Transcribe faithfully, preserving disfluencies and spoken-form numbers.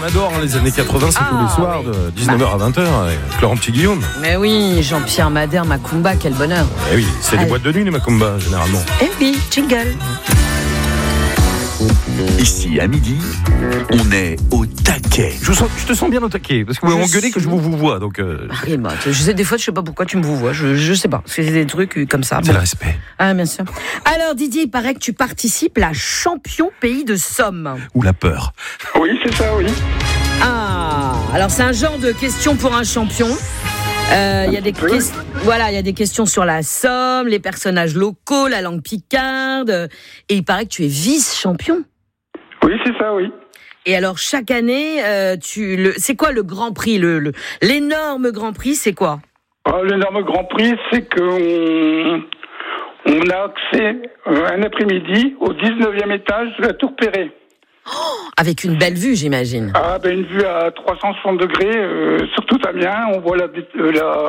adore hein, les années quatre-vingts, c'est ah, tous les soirs oui. de dix-neuf heures bah. à vingt heures avec Laurent Petit-Guillaume. Mais oui, Jean-Pierre Madère, Macumba, quel bonheur. Eh oui, c'est Allez. des boîtes de nuit les Macumba généralement. Eh oui, jingle. Ici, à midi, on est au taquet. Je, sens, je te sens bien au taquet, parce que vous m'engueulez que je vous vous vois. Donc euh... ah, bah, je sais, des fois, je sais pas pourquoi tu me vous vois. Je, je sais pas. C'est des trucs comme ça. C'est bon. Le respect. Ah, bien sûr. Alors, Didier, il paraît que tu participes à Champion Pays de Somme. Ou la peur. Oui, c'est ça, oui. Ah, alors c'est un genre de question pour un champion. Il euh, y a des que... voilà, il y a des questions sur la Somme, les personnages locaux, la langue picarde, et il paraît que tu es vice-champion. Oui, c'est ça, oui. Et alors chaque année, euh, tu le, c'est quoi le Grand Prix, le, le l'énorme Grand Prix, c'est quoi? Oh, l'énorme Grand Prix, c'est qu'on on a accès euh, un après-midi au dix-neuvième étage de la Tour Perret. Oh, avec une belle vue, j'imagine. Ah, ben une vue à trois cent soixante degrés, euh, sur tout Amiens, on voit la, euh, la